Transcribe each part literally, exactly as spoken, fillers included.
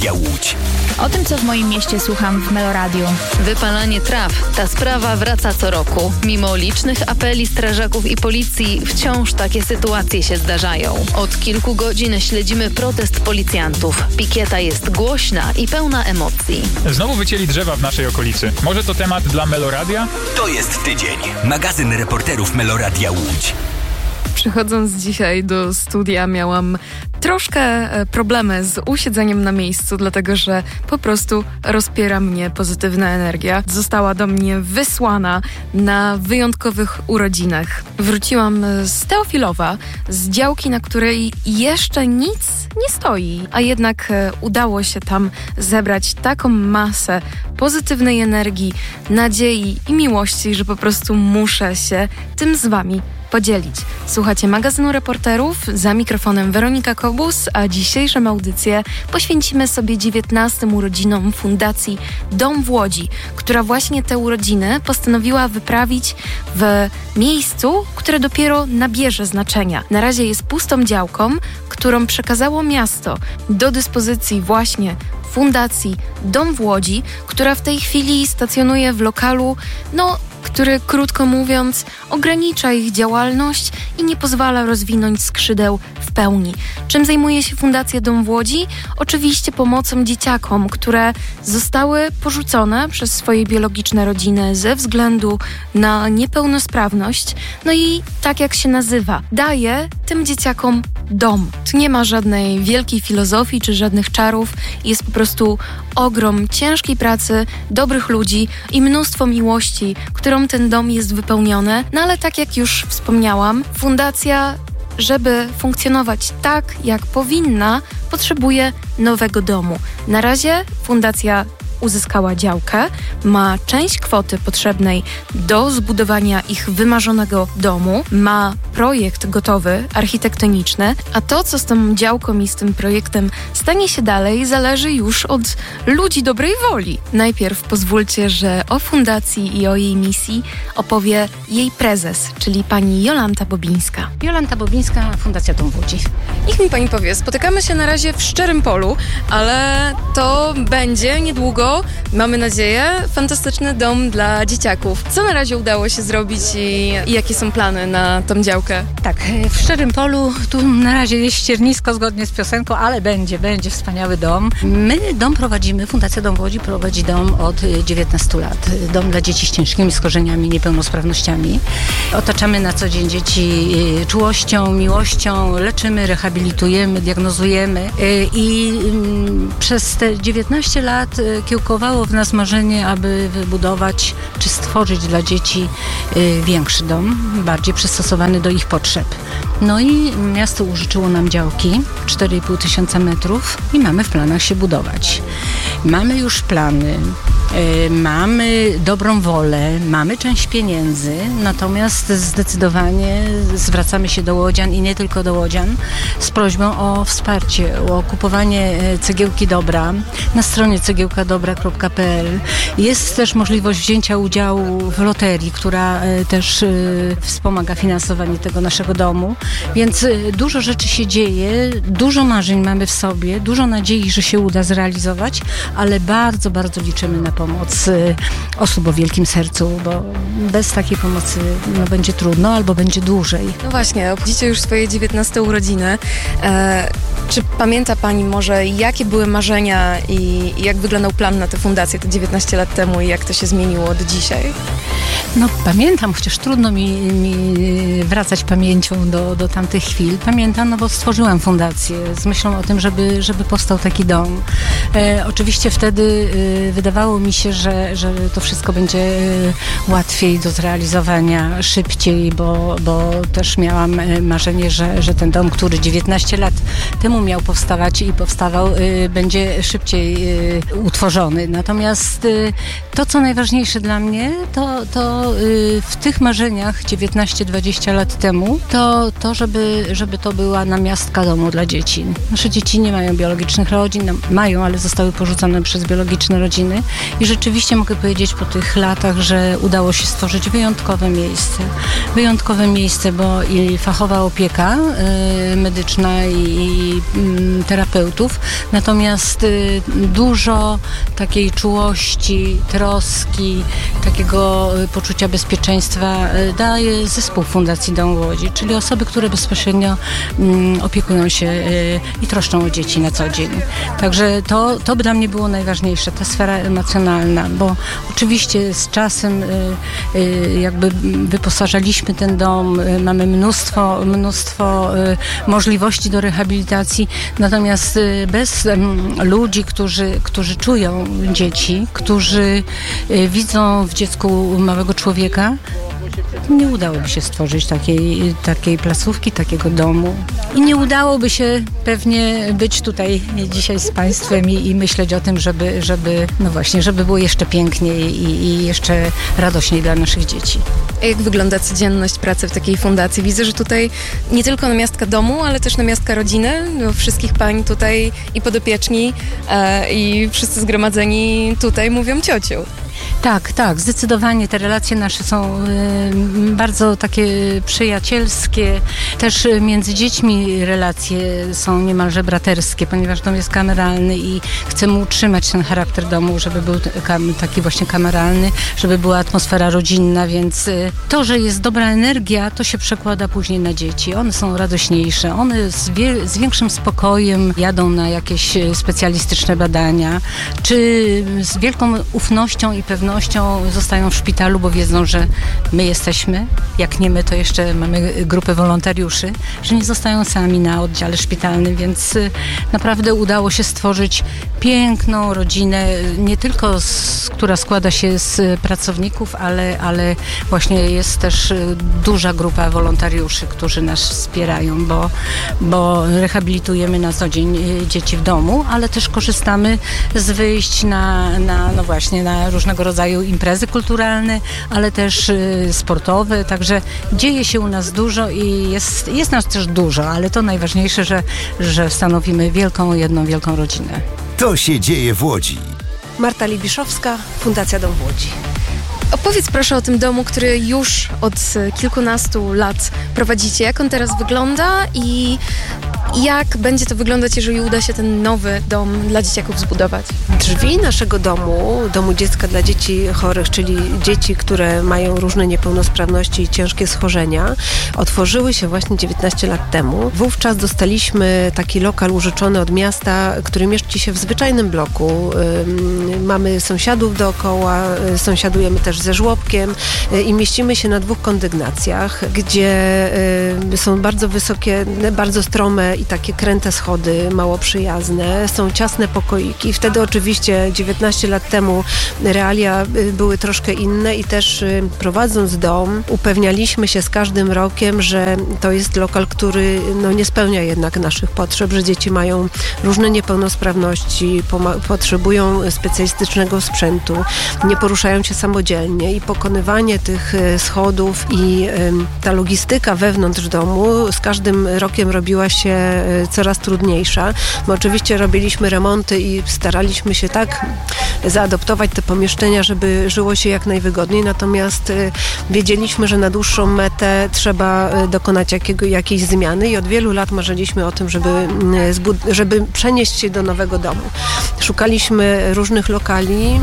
Meloradia Łódź. O tym, co w moim mieście słucham w Meloradiu. Wypalanie traw. Ta sprawa wraca co roku. Mimo licznych apeli strażaków i policji, wciąż takie sytuacje się zdarzają. Od kilku godzin śledzimy protest policjantów. Pikieta jest głośna i pełna emocji. Znowu wycięli drzewa w naszej okolicy. Może to temat dla Meloradia? To jest tydzień. Magazyn reporterów Meloradia Łódź. Przychodząc dzisiaj do studia miałam troszkę problemy z usiedzeniem na miejscu, dlatego że po prostu rozpiera mnie pozytywna energia. Została do mnie wysłana na wyjątkowych urodzinach. Wróciłam z Teofilowa, z działki, na której jeszcze nic nie stoi, a jednak udało się tam zebrać taką masę pozytywnej energii, nadziei i miłości, że po prostu muszę się tym z wami podzielić. Słuchacie magazynu reporterów, za mikrofonem Weronika Kobus, a dzisiejszą audycję poświęcimy sobie dziewiętnastym urodzinom Fundacji Dom w Łodzi, która właśnie te urodziny postanowiła wyprawić w miejscu, które dopiero nabierze znaczenia. Na razie jest pustą działką, którą przekazało miasto do dyspozycji właśnie Fundacji Dom w Łodzi, która w tej chwili stacjonuje w lokalu, no, który, krótko mówiąc, ogranicza ich działalność i nie pozwala rozwinąć skrzydeł w pełni. Czym zajmuje się Fundacja Dom w Łodzi? Oczywiście pomocą dzieciakom, które zostały porzucone przez swoje biologiczne rodziny ze względu na niepełnosprawność. No i tak jak się nazywa, daje tym dzieciakom dom. Tu nie ma żadnej wielkiej filozofii czy żadnych czarów. Jest po prostu ogrom ciężkiej pracy, dobrych ludzi i mnóstwo miłości, którą ten dom jest wypełniony. No ale tak jak już wspomniałam, fundacja, żeby funkcjonować tak, jak powinna, potrzebuje nowego domu. Na razie fundacja uzyskała działkę, ma część kwoty potrzebnej do zbudowania ich wymarzonego domu, ma projekt gotowy, architektoniczny, a to, co z tą działką i z tym projektem stanie się dalej, zależy już od ludzi dobrej woli. Najpierw pozwólcie, że o fundacji i o jej misji opowie jej prezes, czyli pani Jolanta Bobińska. Jolanta Bobińska, Fundacja Dom w Łodzi. Niech mi pani powie, spotykamy się na razie w szczerym polu, ale to będzie niedługo, mamy nadzieję, fantastyczny dom dla dzieciaków. Co na razie udało się zrobić i, i jakie są plany na tą działkę? Tak, w szczerym polu tu na razie jest ściernisko zgodnie z piosenką, ale będzie, będzie wspaniały dom. My dom prowadzimy, Fundacja Dom w Łodzi prowadzi dom od dziewiętnastu lat. Dom dla dzieci z ciężkimi schorzeniami, niepełnosprawnościami. Otaczamy na co dzień dzieci czułością, miłością, leczymy, rehabilitujemy, diagnozujemy i przez te dziewiętnaście lat kiełkowało w nas marzenie, aby wybudować czy stworzyć dla dzieci większy dom, bardziej przystosowany do ich potrzeb. No i miasto użyczyło nam działki, cztery i pół tysiąca metrów i mamy w planach się budować. Mamy już plany, yy, mamy dobrą wolę, mamy część pieniędzy, natomiast zdecydowanie zwracamy się do łodzian i nie tylko do łodzian z prośbą o wsparcie, o kupowanie cegiełki Dobra na stronie cegiełka dobra kropka p l. Jest też możliwość wzięcia udziału w loterii, która y, też y, wspomaga finansowanie tego naszego domu, więc y, dużo rzeczy się dzieje, dużo marzeń mamy w sobie, dużo nadziei, że się uda zrealizować, ale bardzo, bardzo liczymy na pomoc y, osób o wielkim sercu, bo bez takiej pomocy no, będzie trudno albo będzie dłużej. No właśnie, obchodzicie już swoje dziewiętnaste urodziny. E, czy pamięta pani może, jakie były marzenia i, i jak wyglądał plan na tę fundację te dziewiętnaście lat temu i jak to się zmieniło od dzisiaj? No pamiętam, chociaż trudno mi, mi wracać pamięcią do, do tamtych chwil. Pamiętam, no bo stworzyłam fundację z myślą o tym, żeby, żeby powstał taki dom. E, oczywiście wtedy e, wydawało mi się, że, że to wszystko będzie e, łatwiej do zrealizowania, szybciej, bo, bo też miałam marzenie, że, że ten dom, który dziewiętnaście lat temu miał powstawać i powstawał, e, będzie szybciej e, utworzony. Natomiast e, to, co najważniejsze dla mnie, to, to w tych marzeniach dziewiętnaście dwadzieścia lat temu, to, to żeby, żeby to była namiastka domu dla dzieci. Nasze dzieci nie mają biologicznych rodzin, no, mają, ale ale zostały porzucone przez biologiczne rodziny. I rzeczywiście mogę powiedzieć po tych latach, że udało się stworzyć wyjątkowe miejsce. Wyjątkowe miejsce, bo i fachowa opieka y, medyczna i, i y, terapeutów, natomiast y, dużo takiej czułości, troski, takiego y, poczucia bezpieczeństwa y, daje zespół Fundacji Dom w Łodzi, czyli osoby, które bezpośrednio y, opiekują się y, i troszczą o dzieci na co dzień. Także to, to dla mnie było najważniejsze, ta sfera emocjonalna, bo oczywiście z czasem y, y, jakby wyposażaliśmy ten dom, y, mamy mnóstwo, mnóstwo y, możliwości do rehabilitacji, natomiast y, bez y, ludzi, którzy, którzy czują dzieci, którzy y, widzą w dziecku małego człowieka, nie udałoby się stworzyć takiej, takiej placówki, takiego domu. I nie udałoby się pewnie być tutaj dzisiaj z Państwem i, i myśleć o tym, żeby, żeby, no właśnie, żeby było jeszcze piękniej i, i jeszcze radośniej dla naszych dzieci. A jak wygląda codzienność pracy w takiej fundacji? Widzę, że tutaj nie tylko namiastka domu, ale też namiastka rodziny. No, wszystkich pań tutaj i podopieczni e, i wszyscy zgromadzeni tutaj mówią ciociu. Tak, tak, zdecydowanie te relacje nasze są y, bardzo takie przyjacielskie. Też między dziećmi relacje są niemalże braterskie, ponieważ dom jest kameralny i chcemy utrzymać ten charakter domu, żeby był kam, taki właśnie kameralny, żeby była atmosfera rodzinna, więc y, to, że jest dobra energia, to się przekłada później na dzieci. One są radośniejsze, one z, wie, z większym spokojem jadą na jakieś specjalistyczne badania, czy z wielką ufnością i pewnością zostają w szpitalu, bo wiedzą, że my jesteśmy, jak nie my, to jeszcze mamy grupę wolontariuszy, że nie zostają sami na oddziale szpitalnym, więc naprawdę udało się stworzyć piękną rodzinę, nie tylko z, która składa się z pracowników, ale, ale właśnie jest też duża grupa wolontariuszy, którzy nas wspierają, bo, bo rehabilitujemy na co dzień dzieci w domu, ale też korzystamy z wyjść na, na no właśnie, na różnego rodzaju imprezy kulturalne, ale też y, sportowe, także dzieje się u nas dużo i jest, jest nas też dużo, ale to najważniejsze, że, że stanowimy wielką, jedną wielką rodzinę. To się dzieje w Łodzi. Marta Libiszowska, Fundacja Dom w Łodzi. Opowiedz proszę o tym domu, który już od kilkunastu lat prowadzicie. Jak on teraz wygląda i jak będzie to wyglądać, jeżeli uda się ten nowy dom dla dzieciaków zbudować? Drzwi naszego domu, domu dziecka dla dzieci chorych, czyli dzieci, które mają różne niepełnosprawności i ciężkie schorzenia, otworzyły się właśnie dziewiętnaście lat temu. Wówczas dostaliśmy taki lokal użyczony od miasta, który mieści się w zwyczajnym bloku. Mamy sąsiadów dookoła, sąsiadujemy też ze żłobkiem i mieścimy się na dwóch kondygnacjach, gdzie są bardzo wysokie, bardzo strome i takie kręte schody, mało przyjazne. Są ciasne pokoiki. Wtedy oczywiście dziewiętnaście lat temu realia były troszkę inne i też prowadząc dom upewnialiśmy się z każdym rokiem, że to jest lokal, który no, nie spełnia jednak naszych potrzeb, że dzieci mają różne niepełnosprawności, potrzebują specjalistycznego sprzętu, nie poruszają się samodzielnie i pokonywanie tych schodów i y, ta logistyka wewnątrz domu z każdym rokiem robiła się coraz trudniejsza. My oczywiście robiliśmy remonty i staraliśmy się tak zaadoptować te pomieszczenia, żeby żyło się jak najwygodniej, natomiast wiedzieliśmy, że na dłuższą metę trzeba dokonać jakiego, jakiejś zmiany i od wielu lat marzyliśmy o tym, żeby, żeby przenieść się do nowego domu. Szukaliśmy różnych lokali,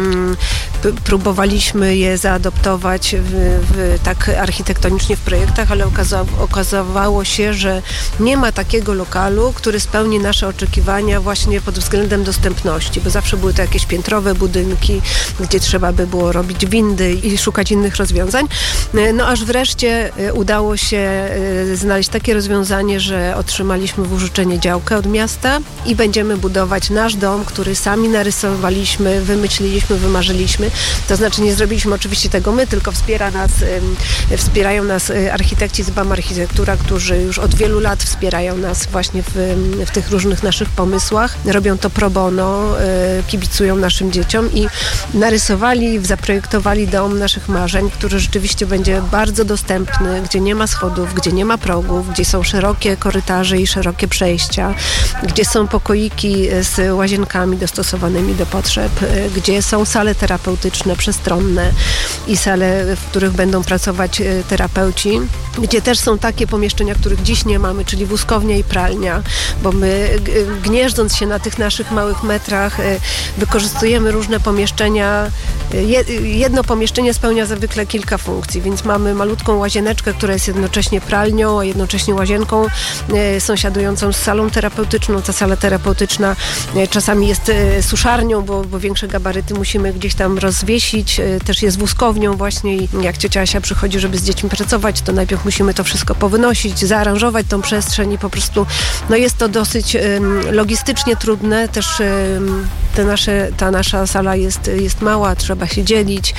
próbowaliśmy je zaadoptować w, w, tak architektonicznie w projektach, ale okaza, okazało się, że nie ma takiego lokalu, który spełni nasze oczekiwania właśnie pod względem dostępności, bo zawsze były to jakieś piętrowe budynki, gdzie trzeba by było robić windy i szukać innych rozwiązań. No aż wreszcie udało się znaleźć takie rozwiązanie, że otrzymaliśmy w użyczenie działkę od miasta i będziemy budować nasz dom, który sami narysowaliśmy, wymyśliliśmy, wymarzyliśmy. To znaczy nie zrobiliśmy oczywiście tego my, tylko wspiera nas, wspierają nas architekci z B A M Architektura, którzy już od wielu lat wspierają nas właśnie w, w tych różnych naszych pomysłach. Robią to pro bono, kibicują naszym dzieciom i narysowali, zaprojektowali dom naszych marzeń, który rzeczywiście będzie bardzo dostępny, gdzie nie ma schodów, gdzie nie ma progów, gdzie są szerokie korytarze i szerokie przejścia, gdzie są pokoiki z łazienkami, warunkami dostosowanymi do potrzeb, gdzie są sale terapeutyczne, przestronne i sale, w których będą pracować terapeuci, gdzie też są takie pomieszczenia, których dziś nie mamy, czyli wózkownia i pralnia, bo my gnieżdżąc się na tych naszych małych metrach wykorzystujemy różne pomieszczenia. Jedno pomieszczenie spełnia zwykle kilka funkcji, więc mamy malutką łazieneczkę, która jest jednocześnie pralnią, a jednocześnie łazienką sąsiadującą z salą terapeutyczną. Ta sala terapeutyczna czasami jest suszarnią, bo, bo większe gabaryty musimy gdzieś tam rozwiesić. Też jest wózkownią właśnie i jak ciocia Asia przychodzi, żeby z dziećmi pracować, to najpierw musimy to wszystko powynosić, zaaranżować tą przestrzeń i po prostu no jest to dosyć logistycznie trudne. Też te nasze, ta nasza sala jest, jest mała, trzeba się dzielić,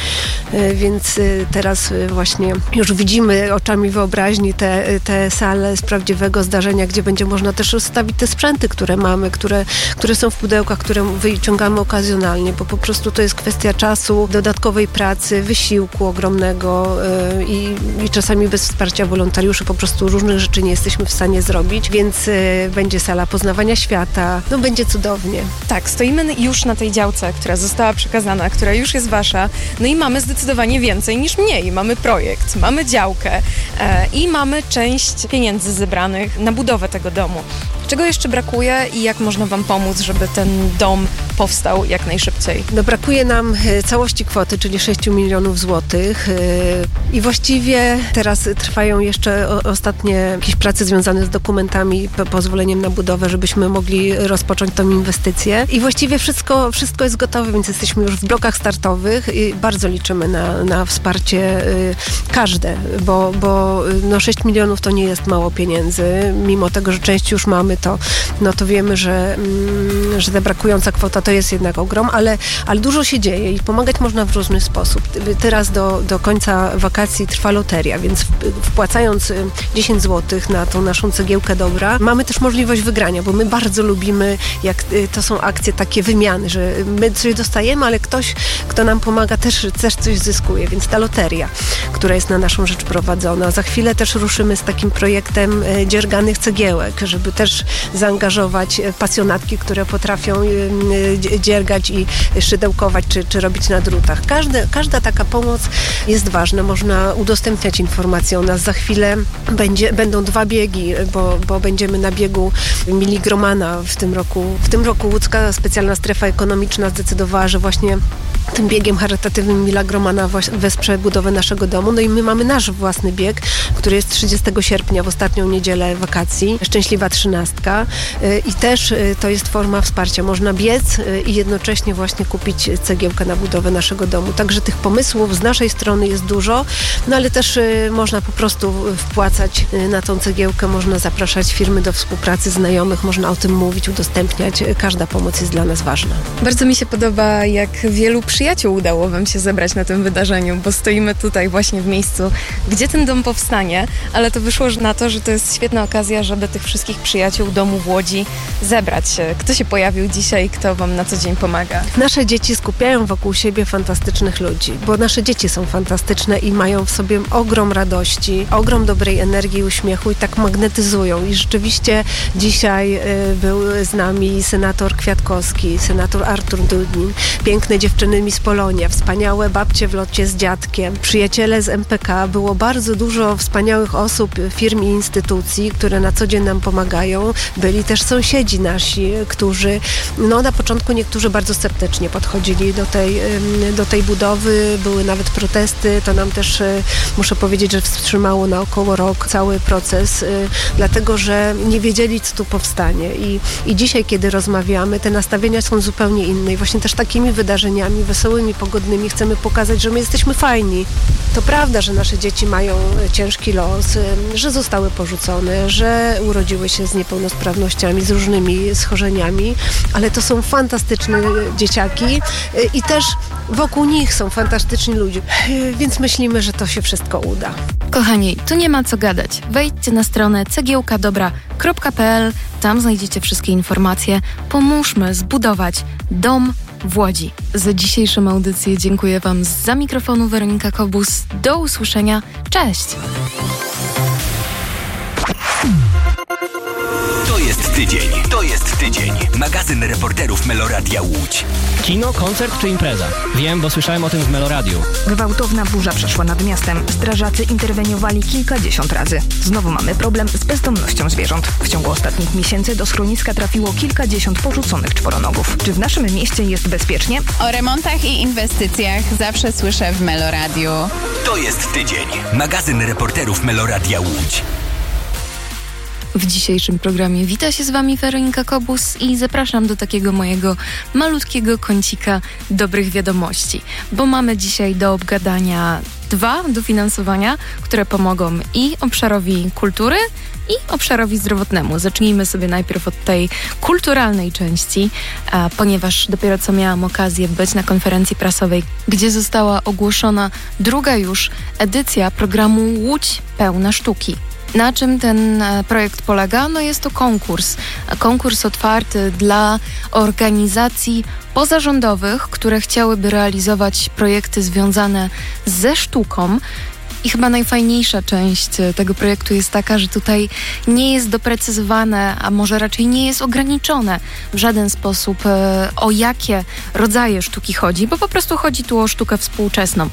więc teraz właśnie już widzimy oczami wyobraźni te, te sale z prawdziwego zdarzenia, gdzie będzie można też rozstawić te sprzęty, które mamy, które, które są w pudełkach, które wyciągamy okazjonalnie, bo po prostu to jest kwestia czasu, dodatkowej pracy, wysiłku ogromnego i, i czasami bez wsparcia wolontariuszy po prostu różnych rzeczy nie jesteśmy w stanie zrobić, więc będzie sala poznawania świata, no będzie cudownie. Tak, stoimy już na tej działce, która została przekazana, która już jest wasza, no i mamy zdecydowanie więcej niż mniej. Mamy projekt, mamy działkę e, i mamy część pieniędzy zebranych na budowę tego domu. Czego jeszcze brakuje i jak można wam pomóc, żeby ten dom powstał jak najszybciej? No brakuje nam całości kwoty, czyli sześć milionów złotych i właściwie teraz trwają jeszcze ostatnie jakieś prace związane z dokumentami, pozwoleniem na budowę, żebyśmy mogli rozpocząć tą inwestycję i właściwie wszystko, wszystko jest gotowe, więc jesteśmy już w blokach startowych i bardzo liczymy na, na wsparcie każde, bo, bo no sześć milionów to nie jest mało pieniędzy, mimo tego, że część już mamy, to, no to wiemy, że, że ta brakująca kwota to jest jednak ogrom, ale, ale dużo się dzieje i pomagać można w różny sposób. Teraz do, do końca wakacji trwa loteria, więc wpłacając dziesięć złotych na tą naszą cegiełkę dobra, mamy też możliwość wygrania, bo my bardzo lubimy, jak to są akcje takie wymiany, że my coś dostajemy, ale ktoś, kto nam pomaga, też, też coś zyskuje, więc ta loteria, która jest na naszą rzecz prowadzona. Za chwilę też ruszymy z takim projektem dzierganych cegiełek, żeby też zaangażować pasjonatki, które potrafią dziergać i szydełkować, czy, czy robić na drutach. Każde, każda taka pomoc jest ważna. Można udostępniać informacje o nas. Za chwilę będzie, będą dwa biegi, bo, bo będziemy na biegu Miligromana w tym roku. W tym roku Łódzka Specjalna Strefa Ekonomiczna zdecydowała, że właśnie tym biegiem charytatywnym Miligromana wesprze budowę naszego domu. No i my mamy nasz własny bieg, który jest trzydziestego sierpnia, w ostatnią niedzielę wakacji. Szczęśliwa trzynastka. I też to jest forma wsparcia. Można biec i jednocześnie właśnie kupić cegiełkę na budowę naszego domu. Także tych pomysłów z naszej strony jest dużo, no ale też można po prostu wpłacać na tą cegiełkę, można zapraszać firmy do współpracy, znajomych, można o tym mówić, udostępniać. Każda pomoc jest dla nas ważna. Bardzo mi się podoba, jak wielu przyjaciół udało wam się zebrać na tym wydarzeniu, bo stoimy tutaj właśnie w miejscu, gdzie ten dom powstanie, ale to wyszło na to, że to jest świetna okazja, żeby tych wszystkich przyjaciół domu w Łodzi zebrać. Kto się pojawił dzisiaj, kto wam na co dzień pomaga? Nasze dzieci skupiają wokół siebie fantastycznych ludzi, bo nasze dzieci są fantastyczne i mają w sobie ogrom radości, ogrom dobrej energii, uśmiechu i tak magnetyzują. I rzeczywiście dzisiaj y, był z nami senator Kwiatkowski, senator Artur Dudnin, piękne dziewczyny z Polonia, wspaniałe babcie w locie z dziadkiem, przyjaciele z M P K. Było bardzo dużo wspaniałych osób, firm i instytucji, które na co dzień nam pomagają. Byli też sąsiedzi nasi, którzy no na początku niektórzy bardzo sceptycznie podchodzili do tej, do tej budowy. Były nawet protesty. To nam też, muszę powiedzieć, że wstrzymało na około rok cały proces, dlatego że nie wiedzieli, co tu powstanie. I, i dzisiaj, kiedy rozmawiamy, te nastawienia są zupełnie inne. I właśnie też takimi wydarzeniami wesołymi, pogodnymi chcemy pokazać, że my jesteśmy fajni. To prawda, że nasze dzieci mają ciężki los, że zostały porzucone, że urodziły się z niepełnosprawnościami, z różnymi schorzeniami, ale to są fantastyczne dzieciaki i też wokół nich są fantastyczni ludzie, więc myślimy, że to się wszystko uda. Kochani, tu nie ma co gadać. Wejdźcie na stronę cegiełka dobra kropka p l, tam znajdziecie wszystkie informacje. Pomóżmy zbudować dom w Łodzi. Za dzisiejszą audycję dziękuję wam za mikrofonu Weronika Kobus. Do usłyszenia. Cześć! To jest tydzień. To jest tydzień. Magazyn reporterów Meloradia Łódź. Kino, koncert czy impreza? Wiem, bo słyszałem o tym w Meloradiu. Gwałtowna burza przeszła nad miastem. Strażacy interweniowali kilkadziesiąt razy. Znowu mamy problem z bezdomnością zwierząt. W ciągu ostatnich miesięcy do schroniska trafiło kilkadziesiąt porzuconych czworonogów. Czy w naszym mieście jest bezpiecznie? O remontach i inwestycjach zawsze słyszę w Meloradiu. To jest tydzień. Magazyn reporterów Meloradia Łódź. W dzisiejszym programie wita się z Wami Weronika Kobus i zapraszam do takiego mojego malutkiego kącika dobrych wiadomości, bo mamy dzisiaj do obgadania dwa dofinansowania, które pomogą i obszarowi kultury, i obszarowi zdrowotnemu. Zacznijmy sobie najpierw od tej kulturalnej części, a, ponieważ dopiero co miałam okazję być na konferencji prasowej, gdzie została ogłoszona druga już edycja programu Łódź Pełna Sztuki. Na czym ten projekt polega? No jest to konkurs. Konkurs otwarty dla organizacji pozarządowych, które chciałyby realizować projekty związane ze sztuką. I chyba najfajniejsza część tego projektu jest taka, że tutaj nie jest doprecyzowane, a może raczej nie jest ograniczone w żaden sposób, o jakie rodzaje sztuki chodzi, bo po prostu chodzi tu o sztukę współczesną.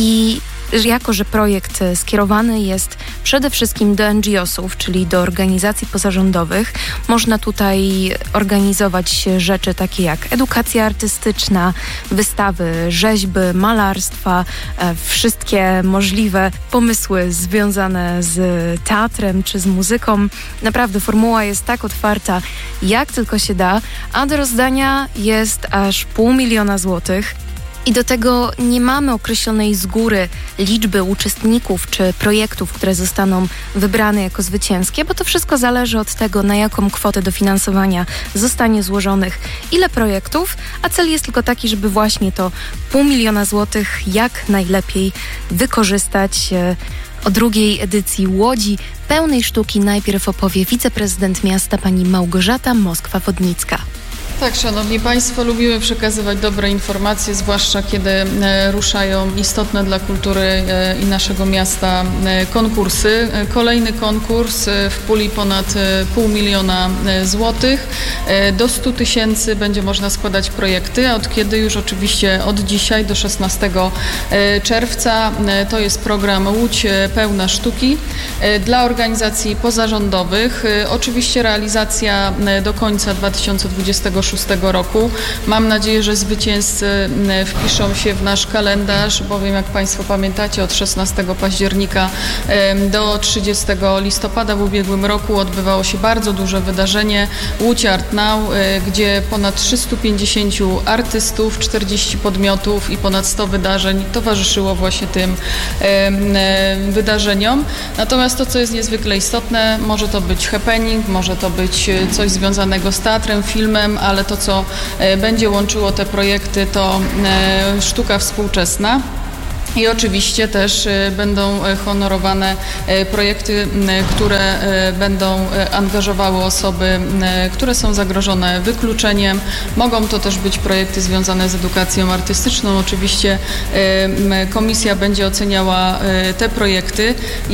I jako że projekt skierowany jest przede wszystkim do en dżi osów, czyli do organizacji pozarządowych, można tutaj organizować rzeczy takie jak edukacja artystyczna, wystawy, rzeźby, malarstwa, wszystkie możliwe pomysły związane z teatrem czy z muzyką. Naprawdę formuła jest tak otwarta, jak tylko się da, a do rozdania jest aż pół miliona złotych. I do tego nie mamy określonej z góry liczby uczestników czy projektów, które zostaną wybrane jako zwycięskie, bo to wszystko zależy od tego, na jaką kwotę dofinansowania zostanie złożonych, ile projektów, a cel jest tylko taki, żeby właśnie to pół miliona złotych jak najlepiej wykorzystać. O drugiej edycji Łodzi Pełnej Sztuki najpierw opowie wiceprezydent miasta pani Małgorzata Moskwa-Wodnicka. Tak, szanowni państwo, lubimy przekazywać dobre informacje, zwłaszcza kiedy e, ruszają istotne dla kultury e, i naszego miasta e, konkursy. E, kolejny konkurs e, w puli ponad e, pół miliona e, złotych. E, do stu tysięcy będzie można składać projekty, a od kiedy już oczywiście od dzisiaj do szesnastego czerwca e, to jest program Łódź Pełna Sztuki e, dla organizacji pozarządowych. E, oczywiście realizacja e, do końca dwa tysiące dwudziestego szóstego roku. Mam nadzieję, że zwycięzcy wpiszą się w nasz kalendarz, bowiem jak Państwo pamiętacie, od szesnastego października do trzydziestego listopada w ubiegłym roku odbywało się bardzo duże wydarzenie Łódź Art Now, gdzie ponad trzystu pięćdziesięciu artystów, czterdziestu podmiotów i ponad sto wydarzeń towarzyszyło właśnie tym wydarzeniom. Natomiast to, co jest niezwykle istotne, może to być happening, może to być coś związanego z teatrem, filmem, ale to, co będzie łączyło te projekty, to sztuka współczesna. I oczywiście też będą honorowane projekty, które będą angażowały osoby, które są zagrożone wykluczeniem. Mogą to też być projekty związane z edukacją artystyczną. Oczywiście komisja będzie oceniała te projekty.